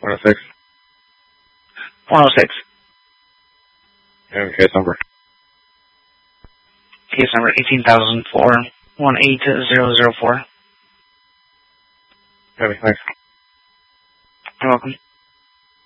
106. 106. And case number. Case number 18,004, 18004. Okay, thanks. You're welcome.